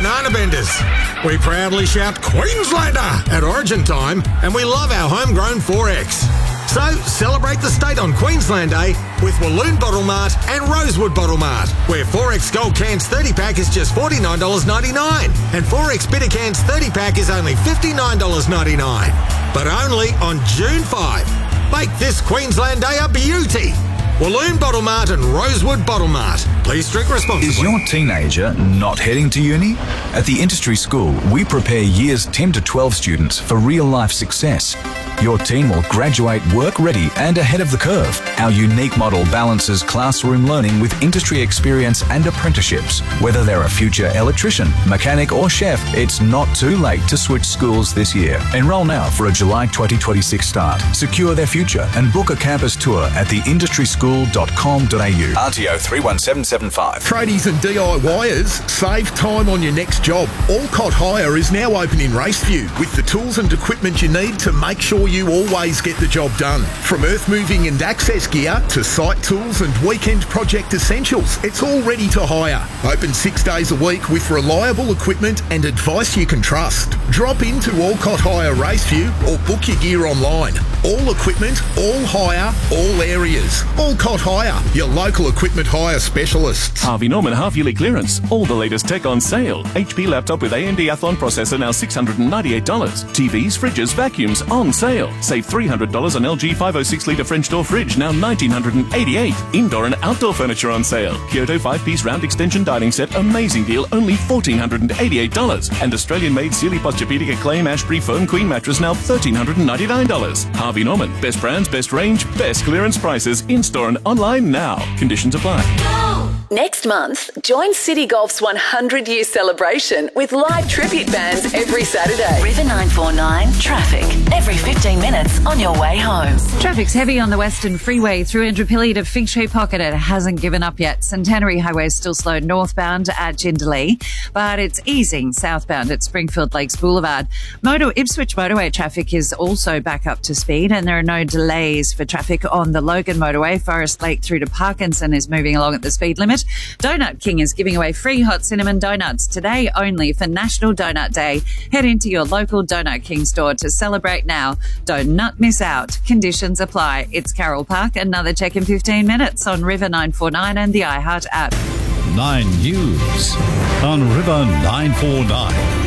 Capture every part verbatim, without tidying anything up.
Banana Benders. We proudly shout Queenslander at Origin time, and we love our homegrown four X. So celebrate the state on Queensland Day with Walloon Bottle Mart and Rosewood Bottle Mart, where four X Gold Cans thirty pack is just forty-nine dollars ninety-nine and four X Bitter Cans thirty pack is only fifty-nine dollars ninety-nine. But only on June fifth. Make this Queensland Day a beauty. Walloon Bottle Mart and Rosewood Bottle Mart. Please drink responsibly. Is your teenager not heading to uni? At the Industry School, we prepare years ten to twelve students for real-life success. Your teen will graduate work-ready and ahead of the curve. Our unique model balances classroom learning with industry experience and apprenticeships. Whether they're a future electrician, mechanic or chef, it's not too late to switch schools this year. Enrol now for a July twenty twenty-six start. Secure their future and book a campus tour at the industry school dot com dot a u. R T O three one seven seven five. Tradies and DIYers, save time on your next job. Allcott Hire is now open in Raceview with the tools and equipment you need to make sure you always get the job done. From earth moving and access gear to site tools and weekend project essentials, it's all ready to hire. Open six days a week with reliable equipment and advice you can trust. Drop into Allcott Hire Raceview or book your gear online. All equipment, all hire, all areas. Allcott Hire, your local equipment hire specialists. Harvey Norman half-yearly clearance. All the latest tech on sale. H P laptop with A M D Athlon processor now six hundred ninety-eight dollars. T Vs, fridges, vacuums on sale. Save three hundred dollars on L G five oh six litre French door fridge, now one thousand nine hundred eighty-eight dollars. Indoor and outdoor furniture on sale. Kyoto five-piece round extension dining set, amazing deal, only one thousand four hundred eighty-eight dollars. And Australian-made Sealy Posturepedic Acclaim Ashbury Foam Queen mattress, now one thousand three hundred ninety-nine dollars. Harvey Norman, best brands, best range, best clearance prices, in-store and online now. Conditions apply. Next month, join City Golf's one hundred year celebration with live tribute bands every Saturday. River nine four nine traffic every fifteen minutes on your way home. Traffic's heavy on the Western Freeway through Indooroopilly to Fig Tree Pocket. It hasn't given up yet. Centenary Highway is still slow northbound at Jindalee, but it's easing southbound at Springfield Lakes Boulevard. Motor Ipswich Motorway traffic is also back up to speed, and there are no delays for traffic on the Logan Motorway. Forest Lake through to Parkinson is moving along at the speed limit. Donut King is giving away free hot cinnamon donuts today only for National Donut Day. Head into your local Donut King store to celebrate now. Don't not miss out. Conditions apply. It's Carol Park. Another check in fifteen minutes on River nine four nine and the iHeart app. Nine News on River nine four nine.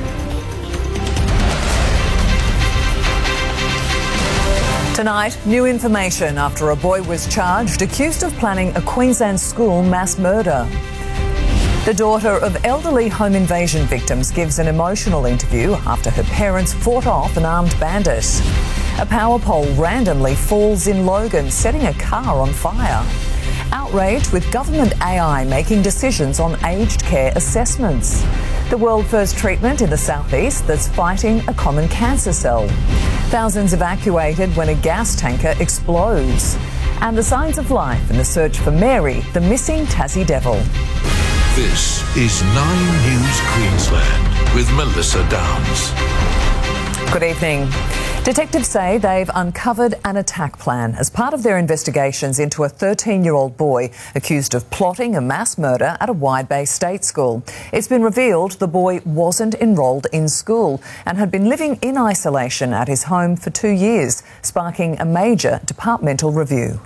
Tonight, new information after a boy was charged accused of planning a Queensland school mass murder. The daughter of elderly home invasion victims gives an emotional interview after her parents fought off an armed bandit. A power pole randomly falls in Logan, setting a car on fire. Outrage with government A I making decisions on aged care assessments. The world-first treatment in the southeast that's fighting a common cancer cell. Thousands evacuated when a gas tanker explodes. And the signs of life in the search for Mary, the missing Tassie devil. This is Nine News Queensland with Melissa Downs. Good evening. Detectives say they've uncovered an attack plan as part of their investigations into a thirteen-year-old boy accused of plotting a mass murder at a Wide Bay State School. It's been revealed the boy wasn't enrolled in school and had been living in isolation at his home for two years, sparking a major departmental review.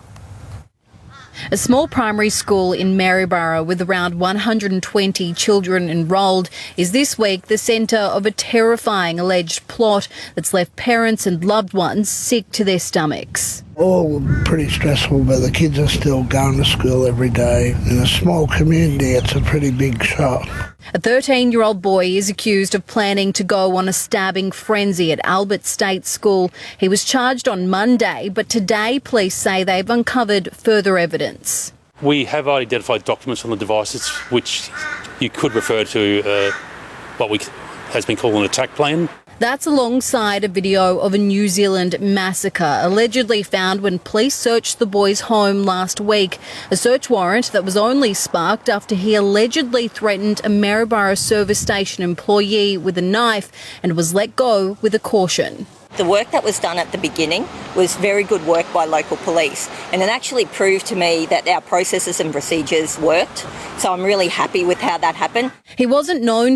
A small primary school in Maryborough with around one hundred twenty children enrolled is this week the centre of a terrifying alleged plot that's left parents and loved ones sick to their stomachs. All pretty stressful, but the kids are still going to school every day. In a small community, it's a pretty big shock. A thirteen-year-old boy is accused of planning to go on a stabbing frenzy at Albert State School. He was charged on Monday, but today police say they've uncovered further evidence. We have identified documents on the devices which you could refer to uh, what we has been called an attack plan. That's alongside a video of a New Zealand massacre allegedly found when police searched the boy's home last week. A search warrant that was only sparked after he allegedly threatened a Maryborough service station employee with a knife and was let go with a caution. The work that was done at the beginning was very good work by local police, and it actually proved to me that our processes and procedures worked. So I'm really happy with how that happened. He wasn't known